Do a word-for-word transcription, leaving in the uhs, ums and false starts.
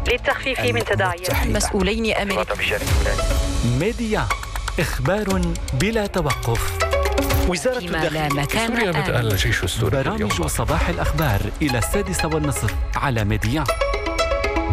للتخفيف من تداعيات مسؤولين أمريكيين. ميديا، إخبار بلا توقف. وزارة الداخلية في سوريا بدأ الجيش السوري برامج صباح الأخبار إلى السادسة والنصف على ميديا.